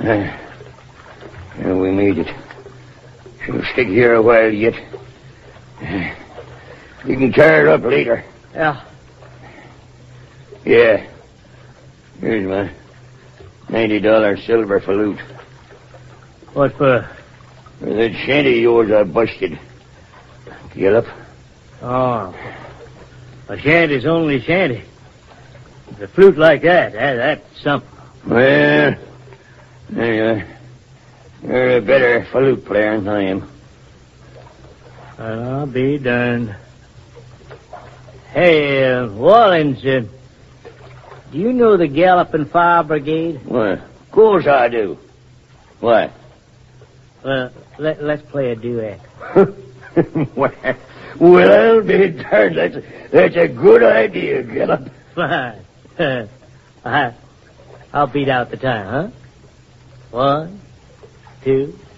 We made it. She'll stick here a while yet. You can tear it up later. Yeah. Yeah. Here's my $90 silver for loot. What for? For that shanty of yours I busted. Gallop. Oh. A shanty's only a shanty. With a flute like that's something. Well, anyway, you're a better flute player than I am. I'll be darned. Hey, Wallins, do you know the Galloping Fire Brigade? Well, of course I do. What? Well, let's play a duet. Well, I'll be darned. That's a good idea, Gallop. Fine. I'll beat out the time, huh? 1, 2,